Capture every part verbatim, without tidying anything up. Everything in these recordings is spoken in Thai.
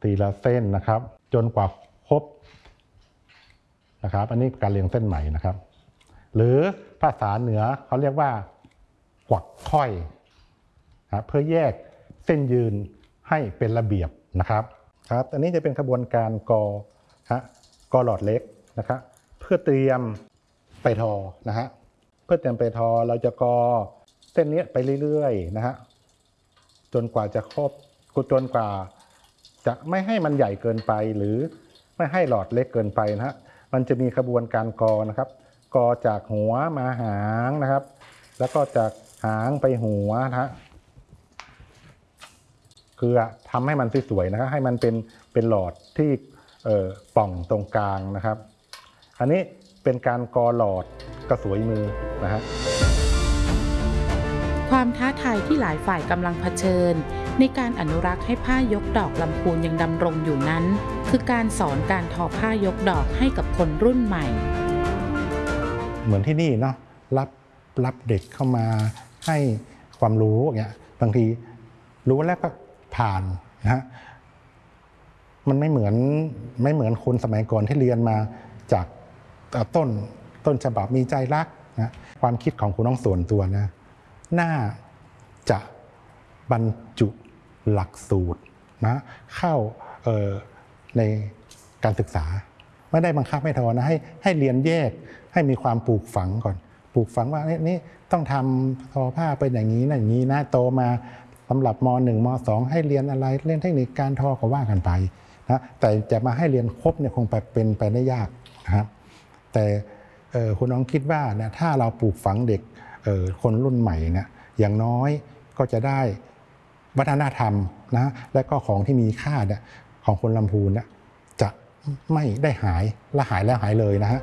ทีละเส้นนะครับจนกว่าครบนะครับอันนี้การเรียงเส้นใหม่นะครับหรือภาษาเหนือเขาเรียกว่ากวักค่อยนะเพื่อแยกเส้นยืนให้เป็นระเบียบนะครับครับอันนี้จะเป็นกระบวนการกอฮะกอหลอดเล็กนะครับเพื่อเตรียมไปทอนะฮะเพื่อเตรียมไปทอเราจะกอเส้นนี้ไปเรื่อยๆนะฮะจนกว่าจะครบจนกว่าจะไม่ให้มันใหญ่เกินไปหรือไม่ให้หลอดเล็กเกินไปนะฮะมันจะมีกระบวนการกอนะครับกอจากหัวมาหางนะครับแล้วก็จากหางไปหัวนะฮะคือทำให้มันสวยๆนะครับให้มันเป็นเป็นหลอดที่เอ่อป่องตรงกลางนะครับอันนี้เป็นการกอหลอดกระสวยมือนะฮะความท้าทายที่หลายฝ่ายกำลังเผชิญในการอนุรักษ์ให้ผ้ายกดอกลำพูนยังดำรงอยู่นั้นคือการสอนการทอผ้ายกดอกให้กับคนรุ่นใหม่เหมือนที่นี่เนาะรับรับเด็กเข้ามาให้ความรู้อย่างเงี้ยบางทีรู้แล้วก็ผ่านนะฮะมันไม่เหมือนไม่เหมือนคนสมัยก่อนที่เรียนมาจากต้นต้นฉบับมีใจรักนะความคิดของคุณน้องส่วนตัวนะน่าจะบรรจุหลักสูตรนะเข้าในการศึกษาไม่ได้บังคับให้ทอนะให้ให้เรียนแยกให้มีความปลูกฝังก่อนปลูกฝังว่านี่ต้องทำทอผ้าเป็นอย่างนี้นะอย่างนี้นะโตมาสำหรับม.หนึ่ง ม.สอง ให้เรียนอะไรเรียนเทคนิคการทอก็ว่ากันไปนะแต่จะมาให้เรียนครบเนี่ยคงเป็นไปได้ยากนะครับแต่คุณน้องคิดว่าเนี่ยถ้าเราปลูกฝังเด็กคนรุ่นใหม่เนี่ยอย่างน้อยก็จะได้วัฒนธรรมนะและก็ของที่มีค่าเนี่ยของคนลำพูนเนี่ยจะไม่ได้หายและหายแล้วหายเลยนะฮะ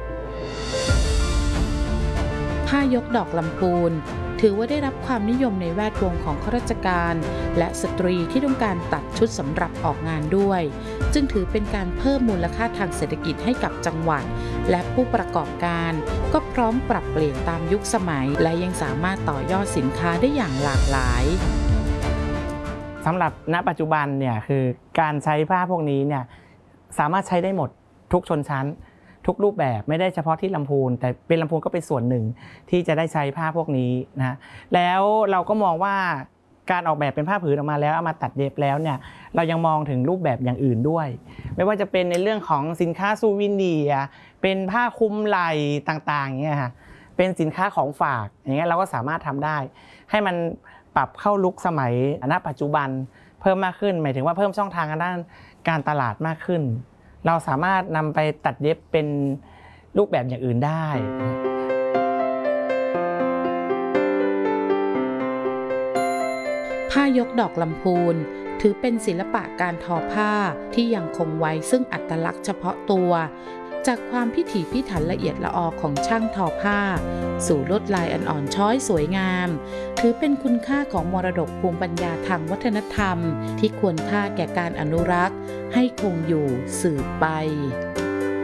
ผ้ายกดอกลำพูนถือว่าได้รับความนิยมในแวดวงของข้าราชการและสตรีที่ต้องการตัดชุดสำหรับออกงานด้วยจึงถือเป็นการเพิ่มมูลค่าทางเศรษฐกิจให้กับจังหวัดและผู้ประกอบการก็พร้อมปรับเปลี่ยนตามยุคสมัยและยังสามารถต่อยอดสินค้าได้อย่างหลากหลายสำหรับณปัจจุบันเนี่ยคือการใช้ผ้าพวกนี้เนี่ยสามารถใช้ได้หมดทุกชนชั้นทุกรูปแบบไม่ได้เฉพาะที่ลำพูนแต่เป็นลำพูนก็เป็นส่วนหนึ่งที่จะได้ใช้ผ้าพวกนี้นะแล้วเราก็มองว่าการออกแบบเป็นผ้าผืนออกมาแล้วเอามาตัดเย็บแล้วเนี่ยเรายังมองถึงรูปแบบอย่างอื่นด้วยไม่ว่าจะเป็นในเรื่องของสินค้าซูวิเนียร์เป็นผ้าคลุมไหล่ต่างๆอย่างเงี้ยค่ะเป็นสินค้าของฝากอย่างเงี้ยเราก็สามารถทำได้ให้มันปรับเข้าลุคสมัยณปัจจุบันเพิ่มมากขึ้นหมายถึงว่าเพิ่มช่องทางด้านการตลาดมากขึ้นเราสามารถนำไปตัดเย็บเป็นรูปแบบอย่างอื่นได้ผ้ายกดอกลำพูนถือเป็นศิลปะการทอผ้าที่ยังคงไว้ซึ่งอัตลักษณ์เฉพาะตัวจากความพิถีพิถันละเอียดละออของช่างทอผ้าสู่ลวดลายอันอ่อนช้อยสวยงามถือเป็นคุณค่าของมรดกภูมิปัญญาทางวัฒนธรรมที่ควรค่าแก่การอนุรักษ์ให้คงอยู่สืบไป